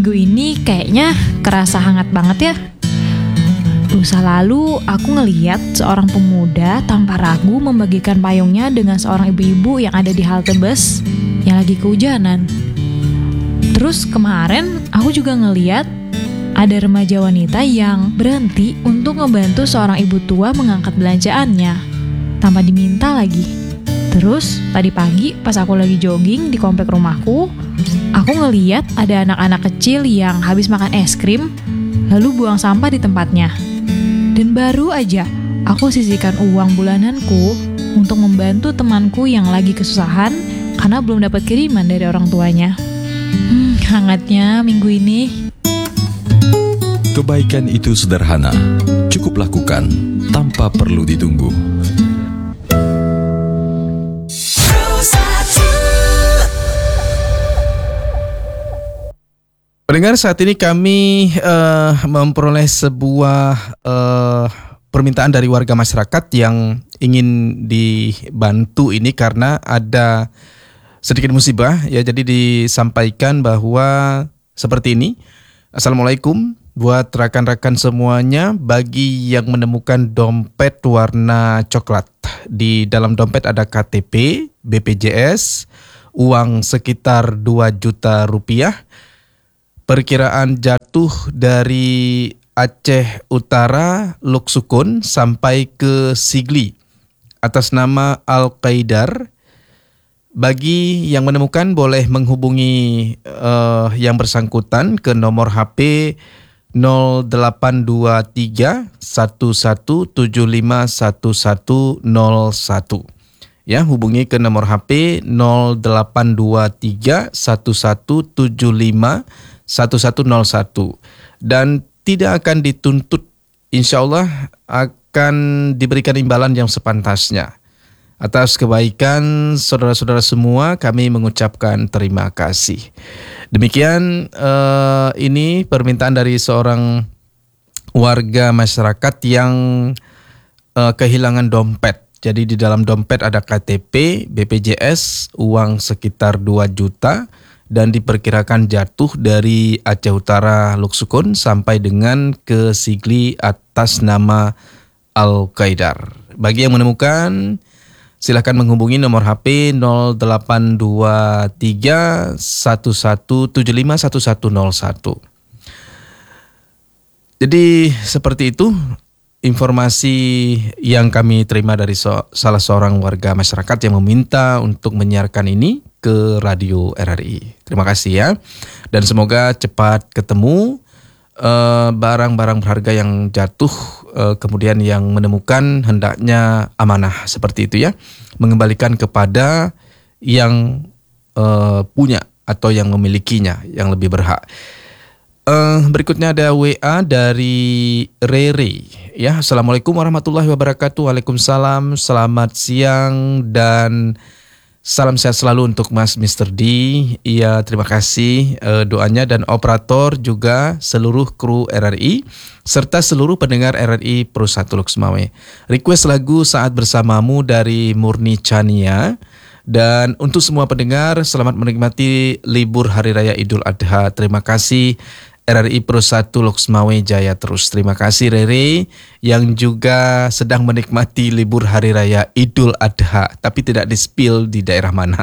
Minggu ini kayaknya kerasa hangat banget ya. Lusa lalu aku ngeliat seorang pemuda tanpa ragu membagikan payungnya dengan seorang ibu-ibu yang ada di halte bus yang lagi kehujanan. Terus kemarin aku juga ngeliat ada remaja wanita yang berhenti untuk ngebantu seorang ibu tua mengangkat belanjaannya tanpa diminta lagi. Terus tadi pagi pas aku lagi jogging di komplek rumahku, aku ngeliat ada anak-anak kecil yang habis makan es krim lalu buang sampah di tempatnya. Dan baru aja aku sisihkan uang bulananku untuk membantu temanku yang lagi kesusahan karena belum dapat kiriman dari orang tuanya. Hangatnya minggu ini. Kebaikan itu sederhana, cukup lakukan tanpa perlu ditunggu. Pendengar, saat ini kami memperoleh sebuah permintaan dari warga masyarakat yang ingin dibantu ini karena ada sedikit musibah ya. Jadi disampaikan bahwa seperti ini. Assalamualaikum buat rekan-rekan semuanya. Bagi yang menemukan dompet warna coklat, di dalam dompet ada KTP, BPJS, uang sekitar 2 juta rupiah. Perkiraan jatuh dari Aceh Utara, Luksukun sampai ke Sigli atas nama Al-Qaidar. Bagi yang menemukan boleh menghubungi yang bersangkutan ke nomor HP 0823 11751101. Ya, hubungi ke nomor HP 0823 1175 1101 dan tidak akan dituntut, insya Allah akan diberikan imbalan yang sepantasnya. Atas kebaikan saudara-saudara semua kami mengucapkan terima kasih. Demikian ini permintaan dari seorang warga masyarakat yang kehilangan dompet. Jadi di dalam dompet ada KTP, BPJS, uang sekitar 2 juta dan diperkirakan jatuh dari Aceh Utara Luksukun sampai dengan ke Sigli atas nama Al-Qaidar. Bagi yang menemukan, silakan menghubungi nomor HP 0823 1175 1101. Jadi seperti itu informasi yang kami terima dari salah seorang warga masyarakat yang meminta untuk menyiarkan ini ke Radio RRI. Terima kasih ya. Dan semoga cepat ketemu barang-barang berharga yang jatuh, kemudian yang menemukan hendaknya amanah seperti itu ya. Mengembalikan kepada yang punya atau yang memilikinya, yang lebih berhak. Berikutnya ada WA dari Rere ya. Assalamualaikum warahmatullahi wabarakatuh. Waalaikumsalam. Selamat siang dan salam sehat selalu untuk Mas Mr. D. Iya, terima kasih doanya dan operator juga seluruh kru RRI serta seluruh pendengar RRI Pro 1 Loksmawe. Request lagu Saat Bersamamu dari Murni Chania. Dan untuk semua pendengar, selamat menikmati libur Hari Raya Idul Adha. Terima kasih RRI Pro 1 Loksmawe Jaya terus. Terima kasih Rere yang juga sedang menikmati libur Hari Raya Idul Adha, tapi tidak di-spill di daerah mana.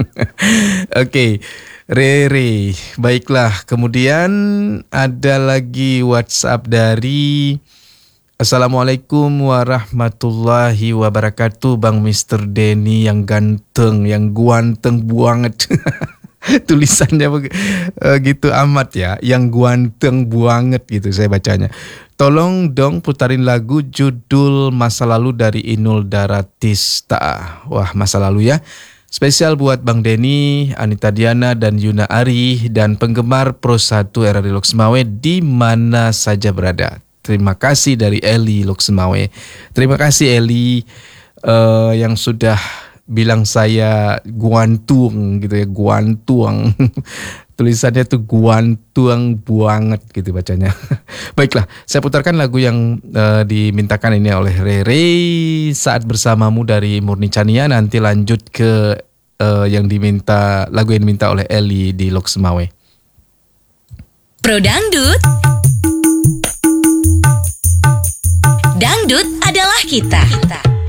Oke, Rere. Baiklah, kemudian ada lagi WhatsApp dari Assalamualaikum warahmatullahi wabarakatuh. Bang Mr. Denny yang ganteng, yang guanteng banget. Tulisannya gitu amat ya, yang guanteng banget gitu saya bacanya. Tolong dong putarin lagu judul Masa Lalu dari Inul Daratista. Wah, masa lalu ya. Spesial buat Bang Denny, Anita Diana dan Yuna Ari dan penggemar Pro 1 RRI Loksmawe di mana saja berada. Terima kasih dari Eli Loksmawe. Terima kasih Eli yang sudah bilang saya guantung gitu ya, guantuang. Tulisannya tuh guantuang banget gitu bacanya. Baiklah, saya putarkan lagu yang dimintakan ini oleh Rere, Saat Bersamamu dari Murni Chania. Nanti lanjut ke yang diminta, lagu yang diminta oleh Eli di Loksmawe. Pro Dangdut. Dangdut adalah kita.